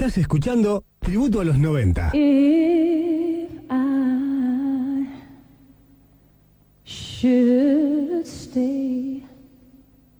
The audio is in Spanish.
Estás escuchando Tributo a los 90. If I should stay,